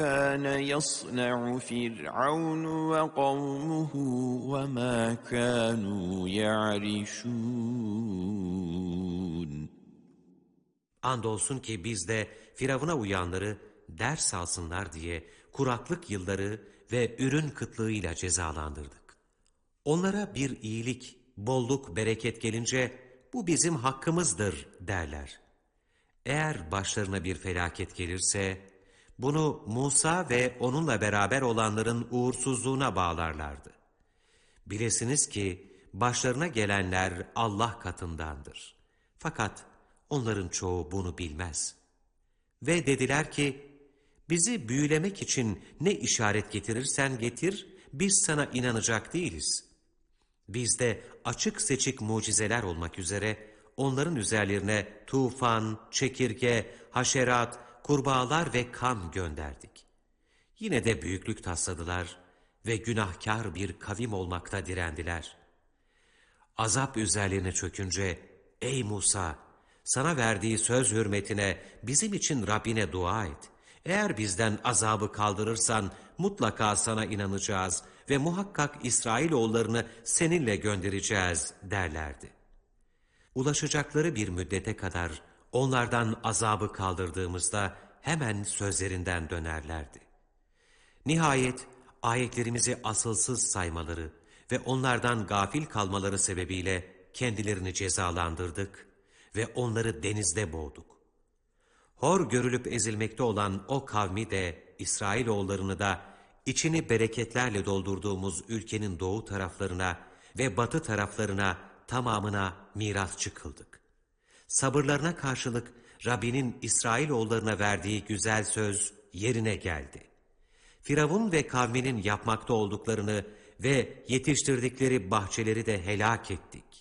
كان يصنع فرعون وقومه وما كانوا يعرشون. Andolsun ki biz de Firavun'a uyanları ders alsınlar diye kuraklık yılları ve ürün kıtlığıyla cezalandırdık. Onlara bir iyilik, bolluk, bereket gelince bu bizim hakkımızdır derler. Eğer başlarına bir felaket gelirse bunu Musa ve onunla beraber olanların uğursuzluğuna bağlarlardı. Bilesiniz ki başlarına gelenler Allah katındandır. Fakat onların çoğu bunu bilmez. Ve dediler ki, bizi büyülemek için ne işaret getirirsen getir, biz sana inanacak değiliz. Biz de açık seçik mucizeler olmak üzere onların üzerlerine tufan, çekirge, haşerat, kurbağalar ve kan gönderdik. Yine de büyüklük tasladılar ve günahkar bir kavim olmakta direndiler. Azap üzerlerine çökünce, ey Musa, sana verdiği söz hürmetine bizim için Rabbine dua et. Eğer bizden azabı kaldırırsan mutlaka sana inanacağız ve muhakkak İsrailoğullarını seninle göndereceğiz derlerdi. Ulaşacakları bir müddete kadar onlardan azabı kaldırdığımızda hemen sözlerinden dönerlerdi. Nihayet ayetlerimizi asılsız saymaları ve onlardan gafil kalmaları sebebiyle kendilerini cezalandırdık ve onları denizde boğduk. Hor görülüp ezilmekte olan o kavmi de İsrailoğullarını da içini bereketlerle doldurduğumuz ülkenin doğu taraflarına ve batı taraflarına tamamına mirasçı kıldık. Sabırlarına karşılık Rabbinin İsrailoğullarına verdiği güzel söz yerine geldi. Firavun ve kavminin yapmakta olduklarını ve yetiştirdikleri bahçeleri de helak ettik.